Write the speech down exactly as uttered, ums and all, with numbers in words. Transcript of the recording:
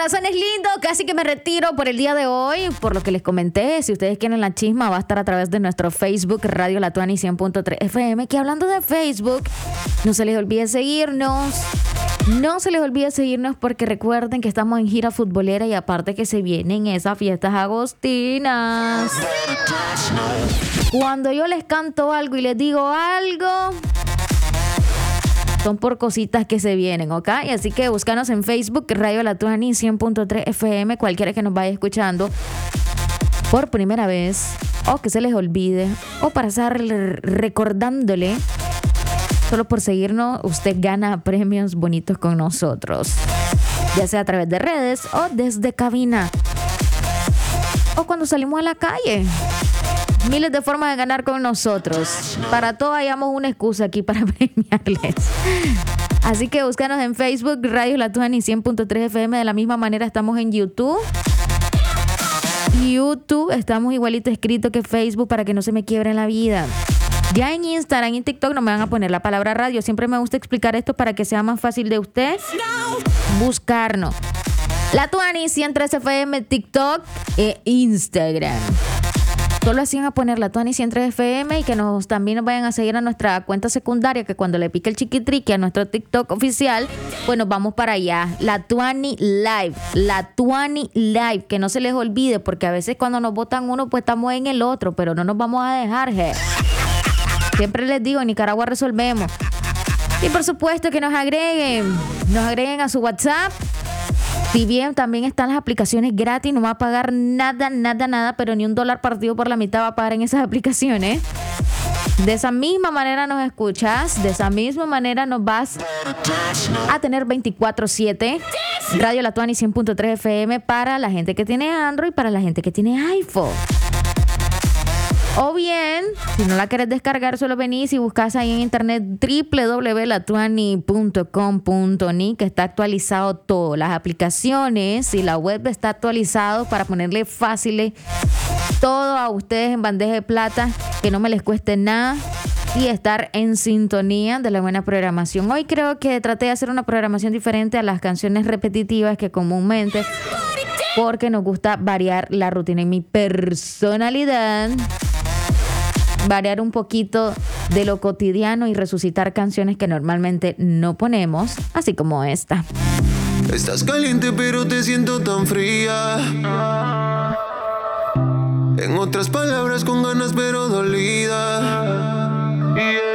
corazones lindos, casi que me retiro por el día de hoy, por lo que les comenté. Si ustedes quieren la chisma, va a estar a través de nuestro Facebook, Radio La Tuani cien punto tres F M. Que hablando de Facebook, no se les olvide seguirnos. No se les olvide seguirnos porque recuerden que estamos en gira futbolera y aparte que se vienen esas fiestas agostinas. Cuando yo les canto algo y les digo algo, son por cositas que se vienen, ¿ok? Así que búscanos en Facebook, Radio La Tuani cien punto tres F M, cualquiera que nos vaya escuchando por primera vez, o que se les olvide, o para estar recordándole. Solo por seguirnos, usted gana premios bonitos con nosotros. Ya sea a través de redes o desde cabina. O cuando salimos a la calle. Miles de formas de ganar con nosotros. Para todo hallamos una excusa aquí para premiarles. Así que búscanos en Facebook, Radio La Tuani cien punto tres F M. De la misma manera estamos en YouTube. YouTube, estamos igualito escrito que Facebook para que no se me quiebre la vida. Ya en Instagram y en TikTok no me van a poner la palabra radio. Siempre me gusta explicar esto para que sea más fácil de usted buscarnos. La Tuani cien tres F M, TikTok e Instagram. Solo hacían a poner La Tuani cien tres F M y que nos también nos vayan a seguir a nuestra cuenta secundaria, que cuando le pique el chiquitriqui a nuestro TikTok oficial, pues nos vamos para allá. La Tuani Live, La Tuani Live, que no se les olvide, porque a veces cuando nos votan uno, pues estamos en el otro, pero no nos vamos a dejar, je. Siempre les digo, en Nicaragua resolvemos. Y por supuesto que nos agreguen, nos agreguen a su WhatsApp. Si bien también están las aplicaciones gratis, no va a pagar nada, nada, nada, pero ni un dólar partido por la mitad va a pagar en esas aplicaciones. De esa misma manera nos escuchas, de esa misma manera nos vas a tener veinticuatro siete. Radio La Tuani cien punto tres F M para la gente que tiene Android, para la gente que tiene iPhone. O bien, si no la quieres descargar, solo venís y buscas ahí en internet doble u doble u doble u punto la tuani punto com punto ni, que está actualizado todo. Las aplicaciones y la web está actualizado para ponerle fácil todo a ustedes en bandeja de plata, que no me les cueste nada y estar en sintonía de la buena programación. Hoy creo que traté de hacer una programación diferente a las canciones repetitivas que comúnmente, porque nos gusta variar la rutina. En mi personalidad, variar un poquito de lo cotidiano y resucitar canciones que normalmente no ponemos, así como esta. Estás caliente pero te siento tan fría. En otras palabras, con ganas pero dolida. Yeah.